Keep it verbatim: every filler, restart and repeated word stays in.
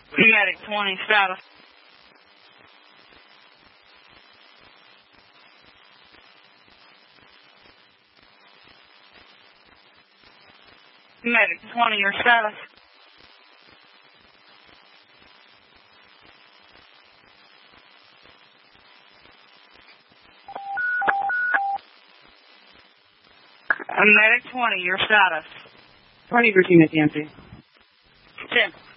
Medic twenty, status. Medic twenty, your status. Medic twenty, your status. twenty, Virginia, T M C. ten.